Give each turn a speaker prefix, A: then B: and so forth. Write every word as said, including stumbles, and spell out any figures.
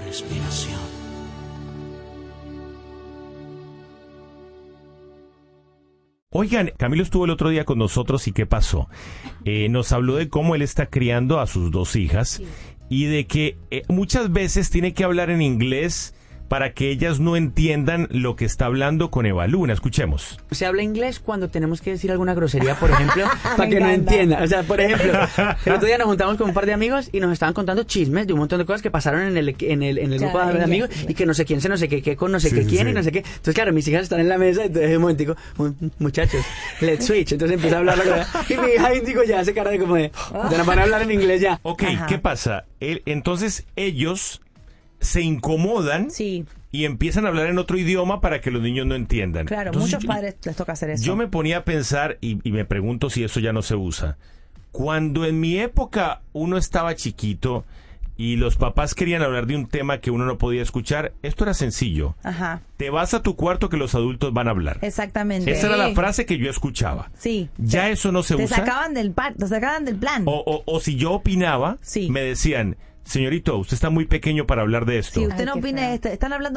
A: respiración.
B: Oigan, Camilo estuvo el otro día con nosotros y ¿qué pasó? Eh, nos habló de cómo él está criando a sus dos hijas sí. y de que eh, muchas veces tiene que hablar en inglés para que ellas no entiendan lo que está hablando con Eva Luna. Escuchemos.
C: Se habla inglés cuando tenemos que decir alguna grosería, por ejemplo, para que no entienda. O sea, por ejemplo, el otro día nos juntamos con un par de amigos y nos estaban contando chismes de un montón de cosas que pasaron en el en el, en el grupo de amigos y que no sé quién se no sé qué, qué con no sé sí, qué quién sí. y no sé qué. Entonces, claro, mis hijas están en la mesa y entonces un momentico, muchachos, let's switch. Entonces empieza a hablar la cosa. Y mi hija digo, ya hace cara de como de, ya no van a hablar en inglés ya.
B: Ok, Ajá. ¿qué pasa? El, entonces ellos se incomodan
D: sí.
B: y empiezan a hablar en otro idioma para que los niños no entiendan.
D: Claro,
B: Entonces,
D: muchos
B: yo,
D: padres les toca hacer eso.
B: Yo me ponía a pensar y, y me pregunto si eso ya no se usa. Cuando en mi época uno estaba chiquito y los papás querían hablar de un tema que uno no podía escuchar, esto era sencillo.
D: Ajá.
B: Te vas a tu cuarto que los adultos van a hablar.
D: Exactamente.
B: Esa sí. era la frase que yo escuchaba.
D: Sí.
B: Ya
D: te,
B: eso no se
D: te
B: usa.
D: Sacaban del par, te sacaban del plan.
B: O, o, o si yo opinaba,
D: sí.
B: me decían, señorito, usted está muy pequeño para habber de esto.
D: Si usted no opina, están hablando